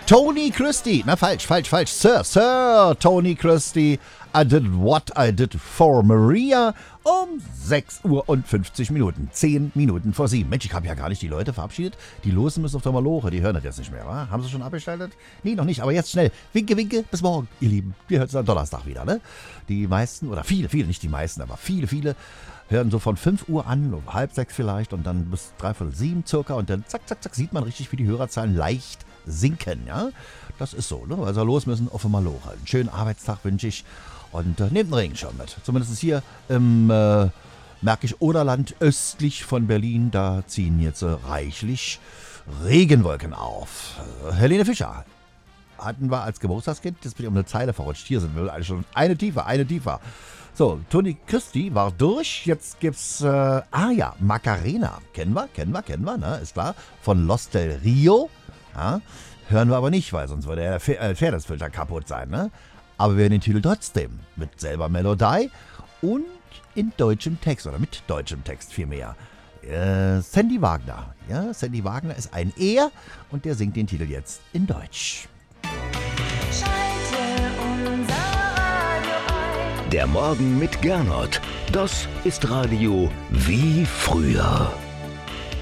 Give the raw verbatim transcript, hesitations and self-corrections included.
Tony Christie, na falsch, falsch, falsch, Sir, Sir Tony Christie, I did what I did for Maria, um sechs Uhr und fünfzig Minuten, zehn Minuten vor sieben. Mensch, ich habe ja gar nicht die Leute verabschiedet, die losen müssen auf der Maloche, die hören das jetzt nicht mehr, wa? Haben sie schon abgeschaltet? Nee, noch nicht, aber jetzt schnell, winke, winke, bis morgen, ihr Lieben, wir hören uns am Donnerstag wieder, ne? Die meisten, oder viele, viele, nicht die meisten, aber viele, viele, hören so von fünf Uhr an, um halb sechs vielleicht und dann bis dreiviertel sieben circa und dann zack, zack, zack, sieht man richtig, wie die Hörerzahlen leicht sinken, ja. Das ist so, ne? Weil sie los müssen auf einmal Maloche. Einen schönen Arbeitstag wünsche ich und äh, nehmt den Regenschirm mit. Zumindest hier im äh, Märkisch-Oderland östlich von Berlin, da ziehen jetzt äh, reichlich Regenwolken auf. Äh, Helene Fischer hatten wir als Geburtstagskind, jetzt bin ich um eine Zeile verrutscht. Hier sind wir alle schon eine tiefer, eine tiefer. So, Tony Christie war durch. Jetzt gibt's, äh, ah ja, Macarena. Kennen wir, kennen wir, kennen wir, ne? Ist klar. Von Los del Rio. Ja, hören wir aber nicht, weil sonst würde der Fairness-Filter kaputt sein, ne? Aber wir hören den Titel trotzdem. Mit selber Melodie und in deutschem Text, oder mit deutschem Text vielmehr. Äh, Sandy Wagner. Ja, Sandy Wagner ist ein Er und der singt den Titel jetzt in Deutsch. Der Morgen mit Gernot. Das ist Radio wie früher.